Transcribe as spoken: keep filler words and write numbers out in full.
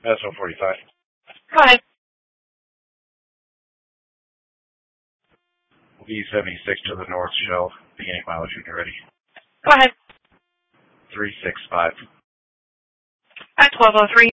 S one forty-five. Go ahead. V seventy-six to the north, shell, beginning mileage when you're ready. Go ahead. three six five. At twelve oh three.